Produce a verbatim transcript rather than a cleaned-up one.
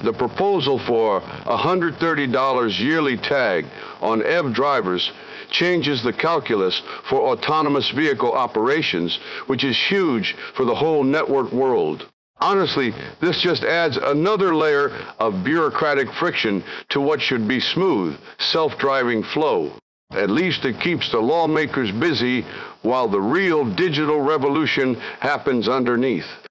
The proposal for a one hundred thirty dollars yearly tag on E V drivers changes the calculus for autonomous vehicle operations, which is huge for the whole network world. Honestly, this just adds another layer of bureaucratic friction to what should be smooth, self-driving flow. At least it keeps the lawmakers busy while the real digital revolution happens underneath.